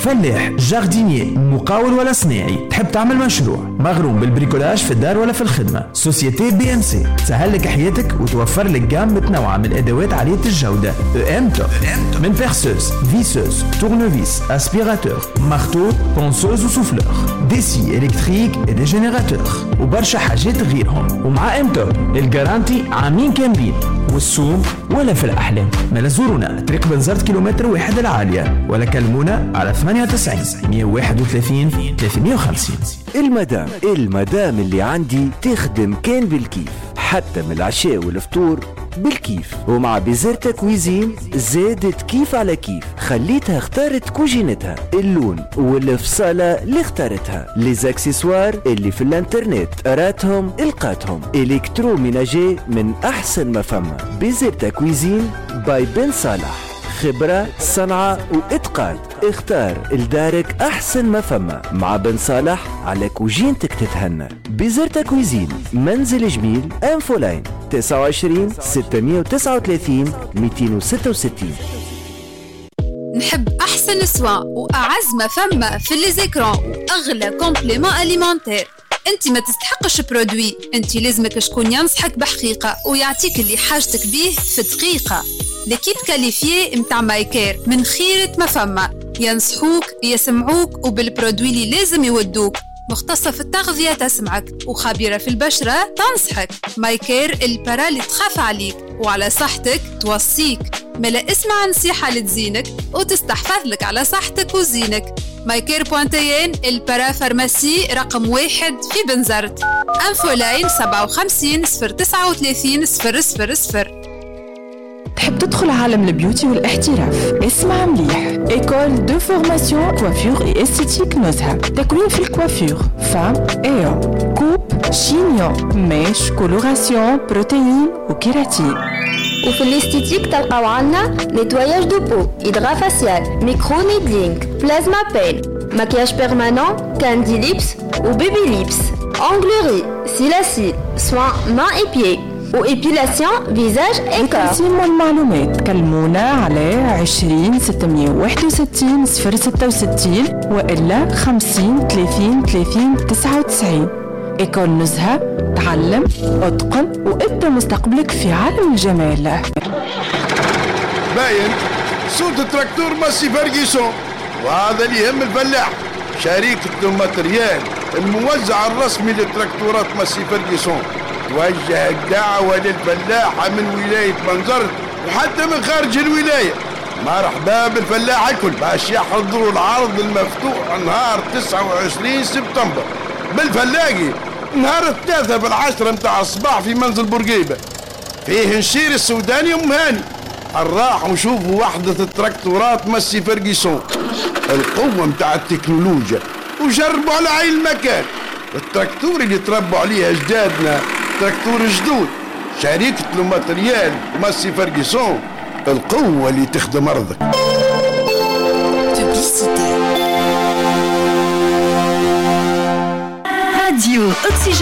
فلاح، جاردينيي، مقاول ولا صناعي، تحب تعمل مشروع، مغروم بالبريكولاج في الدار ولا في الخدمة، سوسيتي بي ام سي تسهل لك حياتك وتوفر لك جام متنوعة من الادوات عالية الجودة. ام توب من بيرسوس، فيسوس، تورنوفيس، اسبيراتور، مارتو، بونسوز وسوفلور، ديسي الكتريك ودي جينيراتور وبرشا حاجات غيرهم. ومع ام توب الجارانتي عامين كاملين والسوم ولا في الأحلام. ما زورونا طريق بنزرت كيلومتر واحد العالية ولا كلمونا على 98 131 350. المدام اللي عندي تخدم كان بالكيف، حتى من العشاء والفطور بالكيف. ومع بيزرتا كويزين زادت كيف على كيف، خليتها اختارت كوجينتها، اللون والفصالة اللي اختارتها، ليزاكسسوار اللي في الانترنت راتهم القاتهم، الكترو ميناجي من احسن ما فما. بيزرتا كويزين باي بن صالح، خبرة، صنعة وإتقان. اختار لدارك أحسن ما فما مع بن صالح، على كوجينتك تتهنى. بيزرتا كويزين، منزل جميل، انفولاين 29 639 266. نحب أحسن سوا وأعز ما فما في ليزيكرون وأغلى كومبليمون أليمونتير. انت ما تستحقش برودوي، انت لازمك شكون ينصحك بحقيقة ويعطيك اللي حاجتك بيه في دقيقة. لكيب كاليفيي متاع مايكير من خيرة ما فما، ينصحوك يسمعوك وبالبرودوي اللي لازم يودوك. مختصة في التغذية تسمعك وخبيرة في البشرة تنصحك. مايكير البرا اللي تخاف عليك وعلى صحتك توصيك. ملا اسمع نصيحة لتزينك وتستحفظ لك على صحتك وزينك. مايكير بوانتيين البرا فارماسي رقم 1 في بنزرت. انفولاين 57 039 000. تحب تدخل عالم البيوتي والاحتراف؟ اسمع مليح. ايكول دو فورماسيون كوافير اي استيتيك نزهة. تكوين في الكوافير، فام، ايو، كوب، شينيون، ميش، كولوراسيون، بروتين وكيراتين. وفي الاستيتيك تلقاو عنا نيتواياج دو بو، إدغا فاسيال، ميكرو نيدلينغ، بلازما بين، مكياج بيرمانون، كاندي ليبس وبيبي ليبس، أونغلوري، سيلاسي، سوان مان اي بيي وإبيلاسيون فيزاج إنكار. لتقسيم المعلومات كلمونا على 20 661 066 وإلا 50 30 30 99. إيكول نزهة، تعلم، اتقن وابدأ مستقبلك في عالم الجمال. باين صوت التراكتور ماسي فيرغسون، وهذا اللي يهم الفلاح. شركة الماتريال الموزع الرسمي للتراكتورات ماسي فيرغسون توجه الدعوة للفلاحة من ولاية بنزرت وحتى من خارج الولاية. مرحبا بالفلاح الكل باش يحضروا العرض المفتوح نهار 29 سبتمبر بالفلاقي، نهار 3 بالعشرة متاع الصباح في منزل بورقيبة. فيه نشير السوداني ام هاني. نراح نشوفوا وحدة التراكتورات ماسي فيرغسون، القوة متاع التكنولوجيا، وجربوا على عين المكان. التراكتور اللي تربوا عليه اجدادنا تراكتور جدود. شركة الماتريال ماسي فيرغسون، القوة اللي تخدم أرضك. راديو أكسجين.